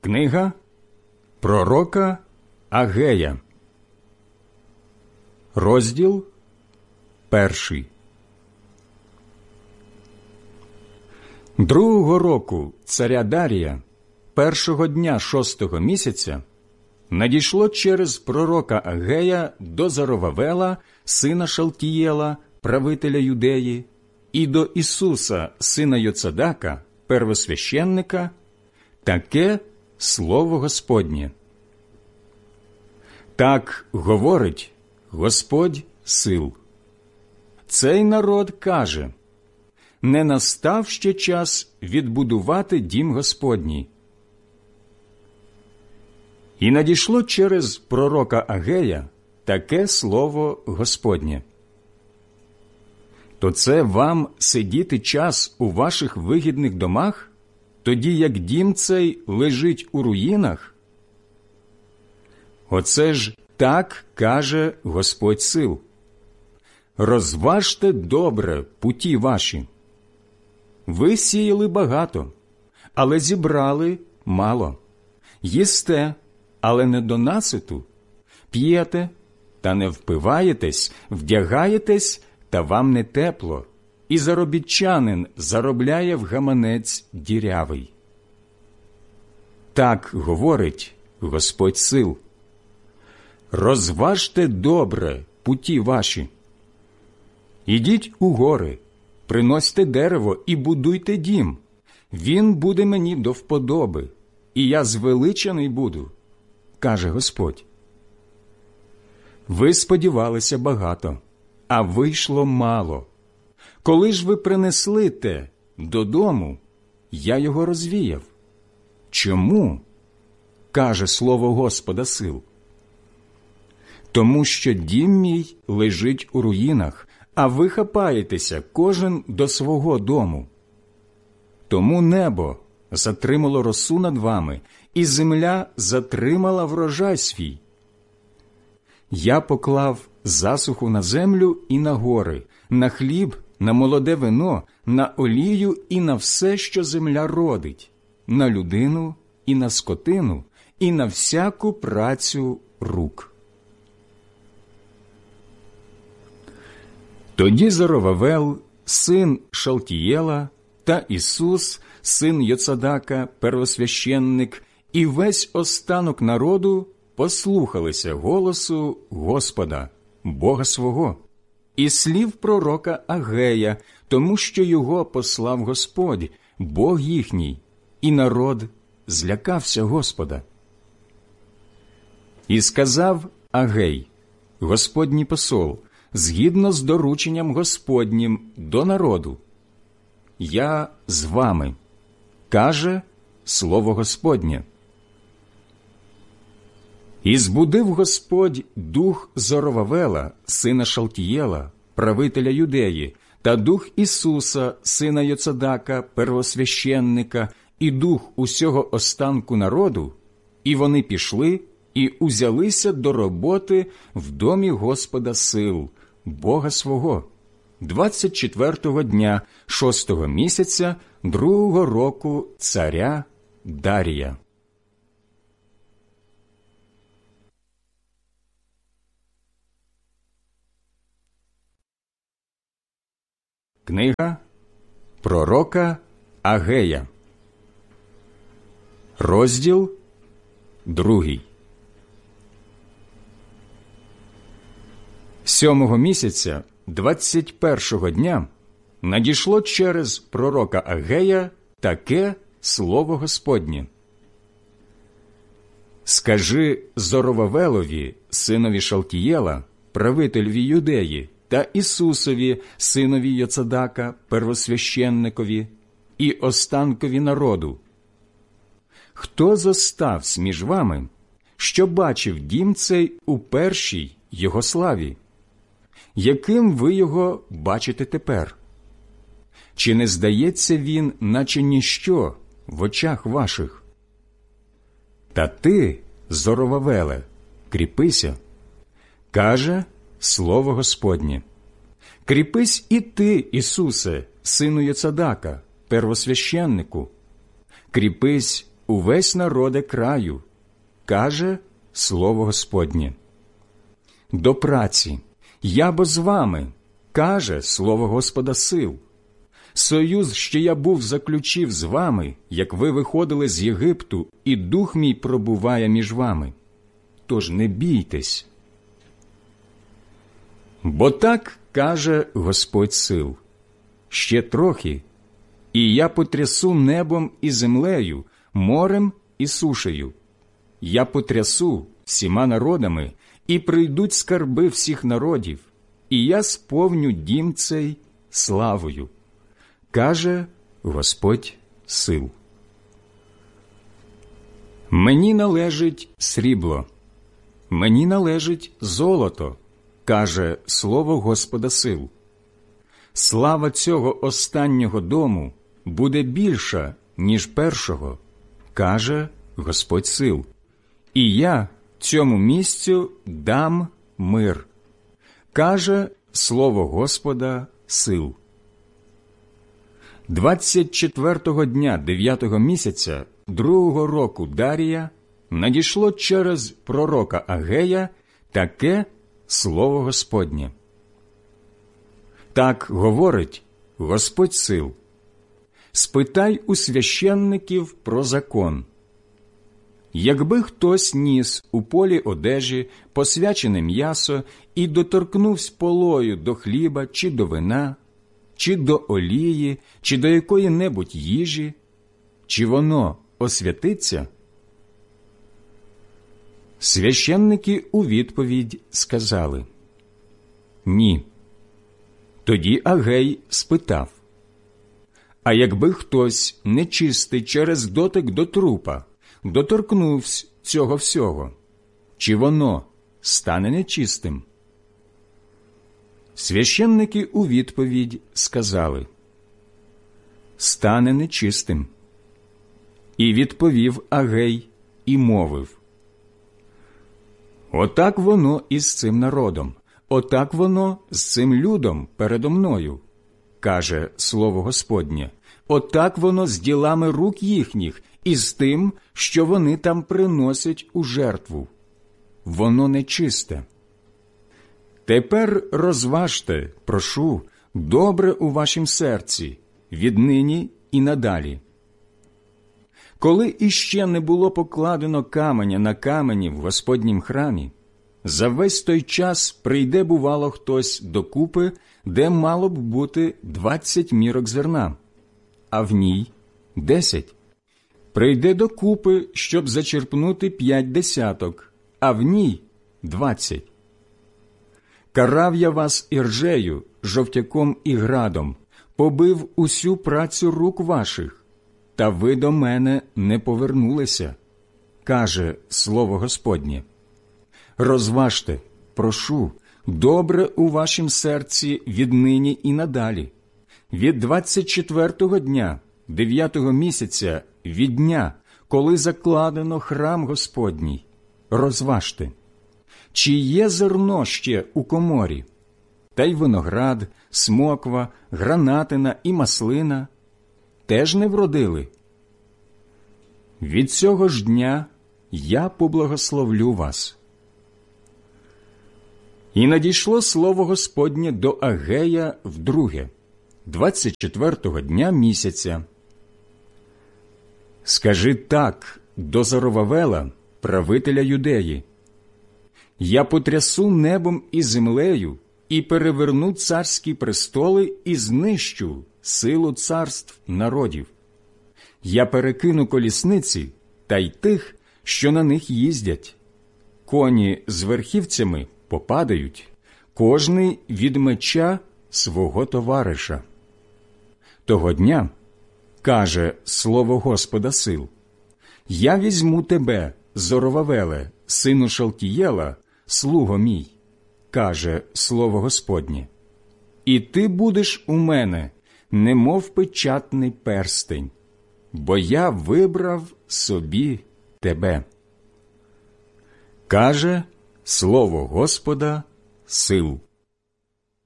Книга пророка Агея, розділ 1. Другого року царя Дарія, першого дня 6-го місяця, надійшло через пророка Агея до Зоровавела, сина Шалтієла, правителя Юдеї, і до Ісуса, сина Йоцадака, первосвященника, таке слово Господнє. Так говорить Господь сил. Цей народ каже: не настав ще час відбудувати дім Господній. І надійшло через пророка Агея таке слово Господнє. То це вам сидіти час у ваших вигідних домах, тоді як дім цей лежить у руїнах? Оце ж так каже Господь сил. Розважте добре путі ваші. Ви сіяли багато, але зібрали мало. Їсте, але не до наситу. П'єте, та не впиваєтесь, вдягаєтесь, та вам не тепло. І заробітчанин заробляє в гаманець дірявий. Так говорить Господь сил. Розважте добре путі ваші. Ідіть у гори, приносьте дерево і будуйте дім. Він буде мені до вподоби, і я звеличений буду, каже Господь. Ви сподівалися багато, а вийшло мало. Коли ж ви принесли те додому, я його розвіяв. Чому? Каже слово Господа сил. Тому що дім мій лежить у руїнах, а ви хапаєтеся кожен до свого дому. Тому небо затримало росу над вами, і земля затримала врожай свій. Я поклав засуху на землю і на гори, на хліб, на молоде вино, на олію і на все, що земля родить, на людину і на скотину, і на всяку працю рук. Тоді Зоровавел, син Шалтієла, та Ісус, син Йоцадака, первосвященник, і весь останок народу послухалися голосу Господа, Бога свого, і слів пророка Агея, тому що його послав Господь, Бог їхній, і народ злякався Господа. І сказав Агей, Господній посол, згідно з дорученням Господнім до народу: «Я з вами», каже слово Господнє. І збудив Господь дух Зоровавела, сина Шалтієла, правителя Юдеї, та дух Ісуса, сина Йоцадака, первосвященника, і дух усього останку народу, і вони пішли і узялися до роботи в домі Господа сил, Бога свого, 24-го дня 6-го місяця 2-го року царя Дарія. Книга пророка Агея, розділ 2. 7-го місяця, 21-го дня, надійшло через пророка Агея таке слово Господнє. «Скажи Зоровавелові, синові Шалтієла, правителеві Юдеї, та Ісусові, синові Йоцадака, первосвященникові, і останкові народу: хто зоставсь між вами, що бачив дім цей у першій його славі? Яким ви його бачите тепер? Чи не здається він, наче ніщо в очах ваших? Та ти, Зоровавеле, кріпися, каже слово Господнє. Кріпись і ти, Ісусе, сину Йоцадака, первосвященнику. Кріпись увесь народе краю, каже слово Господнє. До праці, я бо з вами, каже слово Господа сил. Союз, що я був заключив з вами, як ви виходили з Єгипту, і дух мій пробуває між вами. Тож не бійтесь. Бо так каже Господь сил: ще трохи, і я потрясу небом і землею, морем і сушею. Я потрясу всіма народами, і прийдуть скарби всіх народів, і я сповню дім цей славою, каже Господь сил. Мені належить срібло, мені належить золото, каже слово Господа сил. Слава цього останнього дому буде більша, ніж першого, каже Господь сил. І я цьому місцю дам мир, каже слово Господа сил. 24-го дня 9-го місяця 2-го року Дарія надійшло через пророка Агея таке слово Господнє. Так говорить Господь сил: спитай у священників про закон. Якби хтось ніс у полі одежі посвячене м'ясо і доторкнувся полою до хліба чи до вина, чи до олії, чи до якої-небудь їжі, чи воно освятиться? Священники у відповідь сказали: ні. Тоді Агей спитав: а якби хтось нечистий через дотик до трупа доторкнувся цього всього, чи воно стане нечистим? Священники у відповідь сказали: стане нечистим. І відповів Агей і мовив: отак воно і з цим народом, отак воно з цим людом передо мною, каже слово Господнє, отак воно з ділами рук їхніх і з тим, що вони там приносять у жертву. Воно нечисте. Тепер розважте, прошу, добре у вашім серці, віднині і надалі. Коли іще не було покладено каменя на камені в Господнім храмі, за весь той час прийде, бувало, хтось до купи, де мало б бути 20 мірок зерна, а в ній 10. Прийде до купи, щоб зачерпнути 5 десяток, а в ній 20. Карав я вас іржею, жовтяком і градом, побив усю працю рук ваших, та ви до мене не повернулися, каже слово Господнє. Розважте, прошу, добре у вашім серці віднині і надалі. Від 24-го дня 9-го місяця, від дня, коли закладено храм Господній, розважте, чи є зерно ще у коморі, та й виноград, смоква, гранатина і маслина теж не вродили. Від цього ж дня я поблагословлю вас. І надійшло слово Господнє до Агея вдруге, 24-го дня місяця. Скажи так до Зоровавела, правителя Юдеї: я потрясу небом і землею, і переверну царські престоли, і знищу силу царств народів. Я перекину колісниці та й тих, що на них їздять. Коні з верхівцями попадають, кожний від меча свого товариша. Того дня, каже слово Господа сил, я візьму тебе, Зоровавеле, сину Шалтієла, слуго мій, каже слово Господнє, і ти будеш у мене, немов печатний перстень, бо я вибрав собі тебе. Каже слово Господа сил.